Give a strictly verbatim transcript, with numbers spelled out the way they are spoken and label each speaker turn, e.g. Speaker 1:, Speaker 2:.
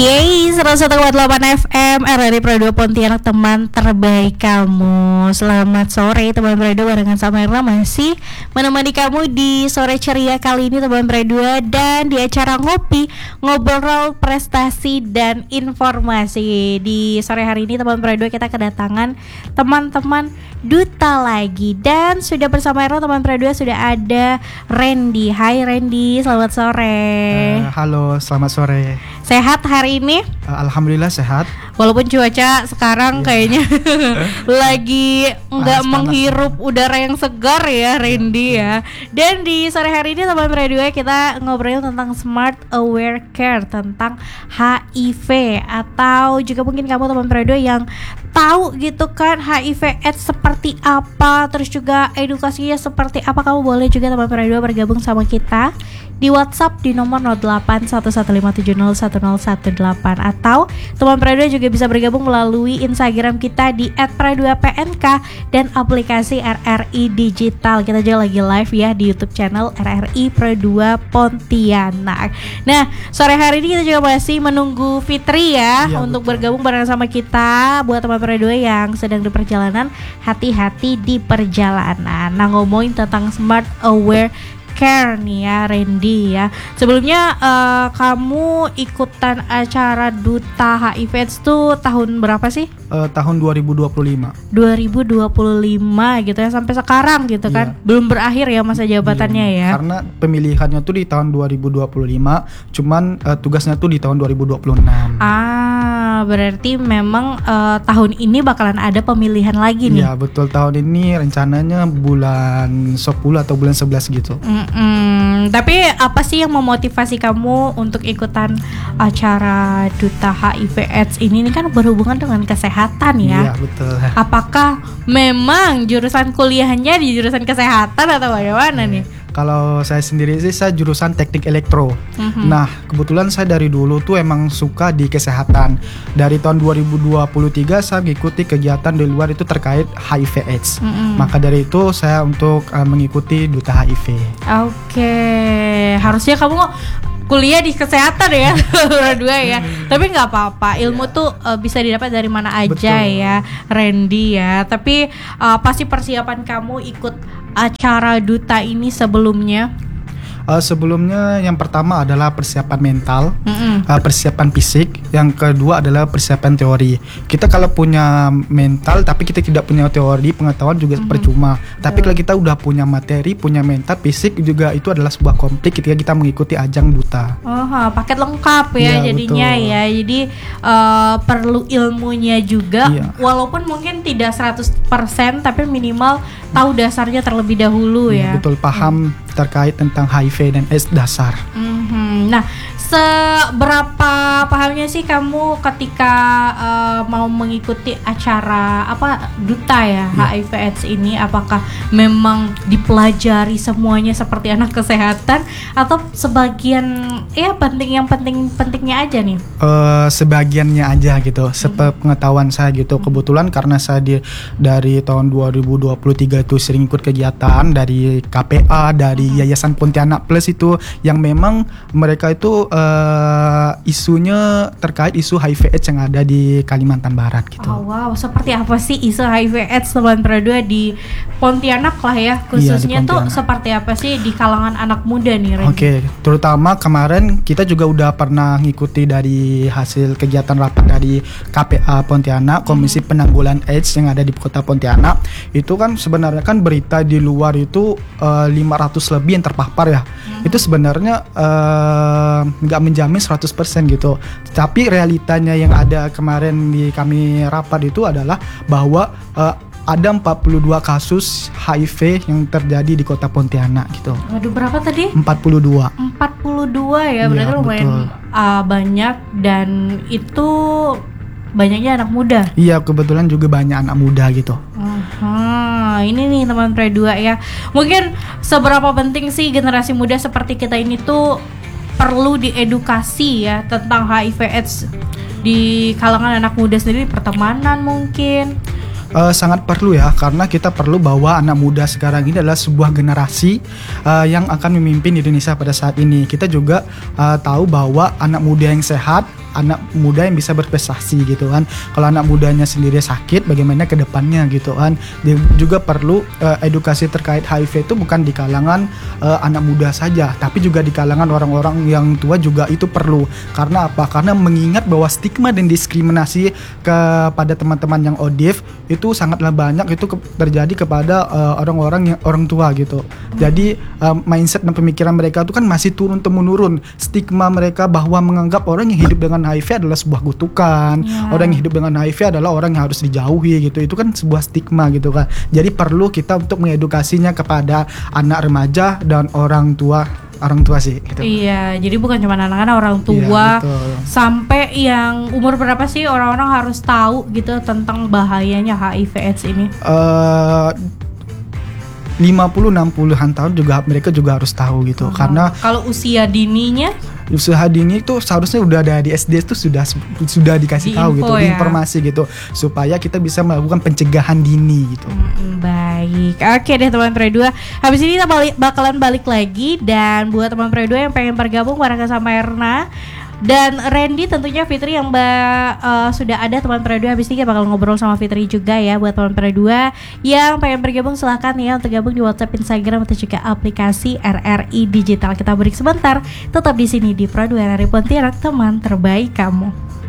Speaker 1: Yeay, seratus satu koma delapan F M R R I Pro dua Pontianak, teman terbaik kamu. Selamat sore teman Pro dua, barengan sama Erna masih menemani kamu di sore ceria kali ini teman Pro dua. Dan di acara ngopi, ngobrol prestasi dan informasi. Di sore hari ini teman Pro dua kita kedatangan teman-teman duta lagi. Dan sudah bersama Erna teman Pro dua sudah ada Randy. Hai Randy, selamat sore.
Speaker 2: uh, Halo, selamat sore.
Speaker 1: Sehat hari ini?
Speaker 2: Uh, Alhamdulillah sehat.
Speaker 1: Walaupun cuaca sekarang yeah. kayaknya lagi nggak menghirup panas. Udara yang segar ya, Randy yeah. ya. Dan di sore hari ini teman radio kita ngobrol tentang Smart Aware Care, tentang H I V, atau juga mungkin kamu teman radio yang tahu gitu kan H I V AIDS seperti apa, terus juga edukasinya seperti apa, kamu boleh juga teman radio bergabung sama kita di WhatsApp di nomor nol delapan satu satu lima tujuh nol satu nol satu delapan, atau teman Praduga juga bisa bergabung melalui Instagram kita di et praduga p n k dan aplikasi R R I Digital. Kita juga lagi live ya di YouTube channel R R I Pro dua Pontianak. Nah, sore hari ini kita juga masih menunggu Fitri ya, ya untuk betul. bergabung bareng sama kita. Buat teman Praduga yang sedang di perjalanan, hati-hati di perjalanan. Nah, ngomongin tentang Smart Aware Care nih ya Randy ya. Sebelumnya uh, kamu ikutan acara Duta H I V AIDS tuh tahun berapa sih?
Speaker 2: Uh, tahun dua ribu dua puluh lima
Speaker 1: dua ribu dua puluh lima gitu ya, sampai sekarang gitu kan. Yeah. Belum berakhir ya masa jabatannya yeah. ya.
Speaker 2: Karena pemilihannya tuh di tahun dua ribu dua puluh lima, cuman uh, tugasnya tuh di tahun dua ribu dua puluh enam.
Speaker 1: Ah, berarti memang uh, tahun ini bakalan ada pemilihan lagi nih.
Speaker 2: Iya, betul. Tahun ini rencananya bulan sepuluh atau bulan sebelas gitu.
Speaker 1: Mm-mm. Tapi apa sih yang memotivasi kamu untuk ikutan acara Duta H I V AIDS ini? Ini kan berhubungan dengan kesehatan ya.
Speaker 2: Iya, betul.
Speaker 1: Apakah memang jurusan kuliahnya di jurusan kesehatan atau bagaimana nih?
Speaker 2: Kalau saya sendiri sih saya jurusan teknik elektro. Mm-hmm. Nah, kebetulan saya dari dulu tuh emang suka di kesehatan. Dari tahun dua ribu dua puluh tiga saya mengikuti kegiatan di luar itu terkait H I V AIDS. Mm-hmm. Maka dari itu saya untuk uh, mengikuti Duta H I V.
Speaker 1: Oke, okay. Harusnya kamu kuliah di kesehatan ya, dua ya. Tapi nggak apa-apa, ilmu yeah. tuh uh, bisa didapat dari mana aja. Betul. Ya, Randy ya. Tapi uh, pasti persiapan kamu ikut acara duta ini sebelumnya?
Speaker 2: Uh, sebelumnya yang pertama adalah persiapan mental, mm-hmm. uh, persiapan fisik. Yang kedua adalah persiapan teori. Kita kalau punya mental tapi kita tidak punya teori, pengetahuan juga mm-hmm. percuma. Tapi yeah. kalau kita udah punya materi, punya mental, fisik juga, itu adalah sebuah konflik ketika kita mengikuti ajang duta.
Speaker 1: Oh, paket lengkap ya, ya jadinya betul. ya. Jadi uh, perlu ilmunya juga, yeah. walaupun mungkin tidak seratus persen tapi minimal tahu dasarnya terlebih dahulu ya.
Speaker 2: ya. Betul, paham hmm. terkait tentang H I V dan AIDS dasar.
Speaker 1: Mm-hmm. Nah, seberapa pahamnya sih kamu ketika uh, mau mengikuti acara apa duta ya, ya H I V AIDS ini? Apakah memang dipelajari semuanya seperti anak kesehatan atau sebagian ya penting yang penting-pentingnya aja nih?
Speaker 2: Uh, sebagiannya aja gitu, sepengetahuan mm-hmm. saya gitu. Kebetulan karena saya di, dari tahun dua ribu dua puluh tiga itu sering ikut kegiatan dari K P A, dari mm-hmm. Yayasan Pontianak Plus itu, yang memang mereka itu uh, isunya terkait isu H I V AIDS yang ada di Kalimantan Barat gitu.
Speaker 1: Oh wow, seperti apa sih isu H I V AIDS teman Praduga di Pontianak lah ya, khususnya iya, tuh seperti apa sih di kalangan anak muda nih, Randy?
Speaker 2: Oke, okay. Terutama kemarin kita juga udah pernah ngikuti dari hasil kegiatan rapat dari K P A Pontianak, Komisi hmm. Penanggulangan AIDS yang ada di Kota Pontianak. Itu kan sebenarnya kan berita di luar itu uh, lima ratus lebih yang terpapar ya. Hmm. Itu sebenarnya nggak uh, menjamin seratus persen gitu. Tapi realitanya yang ada kemarin di kami rapat itu adalah bahwa uh, ada empat puluh dua kasus H I V yang terjadi di Kota Pontianak gitu.
Speaker 1: Waduh, berapa tadi?
Speaker 2: empat puluh dua.
Speaker 1: empat puluh dua ya, berarti ya, lumayan uh, banyak, dan itu banyaknya anak muda.
Speaker 2: Iya, kebetulan juga banyak anak muda gitu.
Speaker 1: Aha, ini nih teman Praduga ya. Mungkin seberapa penting sih generasi muda seperti kita ini tuh perlu diedukasi ya tentang H I V AIDS di kalangan anak muda sendiri, pertemanan mungkin?
Speaker 2: Uh, sangat perlu ya, karena kita perlu bahwa anak muda sekarang ini adalah sebuah generasi uh, yang akan memimpin Indonesia pada saat ini. Kita juga uh, tahu bahwa anak muda yang sehat anak muda yang bisa berprestasi gitu kan. Kalau anak mudanya sendiri sakit, bagaimana ke depannya gitu kan. Dia juga perlu uh, edukasi terkait H I V itu bukan di kalangan uh, anak muda saja, tapi juga di kalangan orang-orang yang tua juga itu perlu. Karena apa? Karena mengingat bahwa stigma dan diskriminasi kepada teman-teman yang O D I V itu sangatlah banyak itu ke- terjadi kepada uh, orang-orang yang orang tua gitu. Jadi uh, mindset dan pemikiran mereka itu kan masih turun temurun. Stigma mereka bahwa menganggap orang yang hidup dengan H I V adalah sebuah kutukan,
Speaker 1: yeah.
Speaker 2: orang yang hidup dengan H I V adalah orang yang harus dijauhi gitu. Itu kan sebuah stigma gitu kan. Jadi perlu kita untuk mengedukasinya kepada anak remaja dan orang tua. Orang tua sih gitu.
Speaker 1: Iya, jadi bukan cuma anak-anak, orang tua,
Speaker 2: iya,
Speaker 1: sampai yang umur berapa sih orang-orang harus tahu gitu tentang bahayanya H I V AIDS ini?
Speaker 2: Uh, lima puluh enam puluhan tahun juga mereka juga harus tahu gitu. Uh-huh. Karena
Speaker 1: kalau usia dininya
Speaker 2: usaha dini itu seharusnya udah ada di S D itu sudah sudah dikasih
Speaker 1: di
Speaker 2: tahu
Speaker 1: info,
Speaker 2: gitu,
Speaker 1: ya?
Speaker 2: informasi gitu supaya kita bisa melakukan pencegahan dini gitu.
Speaker 1: Hmm, baik, oke deh teman Pre dua. Habis ini kita balik, bakalan balik lagi, dan buat teman Pre dua yang pengen bergabung bareng sama Erna dan Randy, tentunya Fitri yang ba, uh, sudah ada teman Pre dua. Habis ini kita bakal ngobrol sama Fitri juga ya. Buat teman Pre dua yang pengen bergabung silahkan ya untuk gabung di WhatsApp, Instagram, atau juga aplikasi R R I Digital. Kita break sebentar, tetap di sini di Pro dua R R I Pontianak, teman terbaik kamu.